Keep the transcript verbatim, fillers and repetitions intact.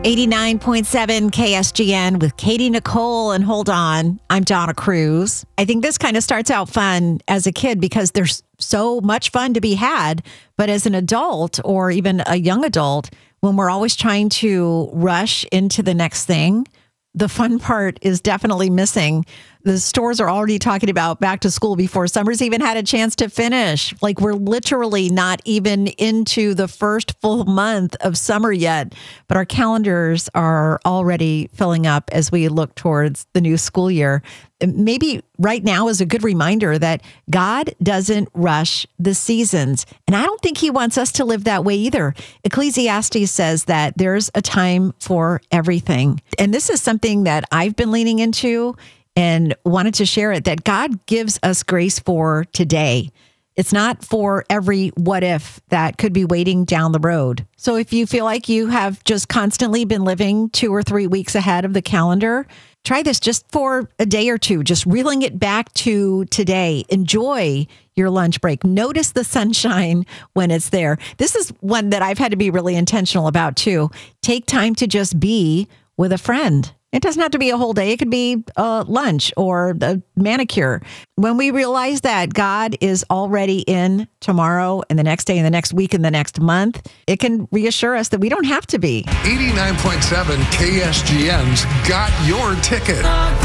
eighty-nine point seven K S G N with Katie Nicole. And hold on, I'm Donna Cruz. I think this kind of starts out fun as a kid because there's so much fun to be had. But as an adult or even a young adult, when we're always trying to rush into the next thing, the fun part is definitely missing. The stores are already talking about back to school before summer's even had a chance to finish. Like, we're literally not even into the first full month of summer yet, but our calendars are already filling up as we look towards the new school year. Maybe right now is a good reminder that God doesn't rush the seasons. And I don't think he wants us to live that way either. Ecclesiastes says that there's a time for everything. And this is something that I've been leaning into and wanted to share it, that God gives us grace for today. It's not for every what if that could be waiting down the road. So if you feel like you have just constantly been living two or three weeks ahead of the calendar, try this just for a day or two, just reeling it back to today. Enjoy your lunch break. Notice the sunshine when it's there. This is one that I've had to be really intentional about too. Take time to just be with a friend. It doesn't have to be a whole day. It could be uh, lunch or a manicure. When we realize that God is already in tomorrow and the next day and the next week and the next month, it can reassure us that we don't have to be. eighty-nine point seven K S G N's Got Your Ticket.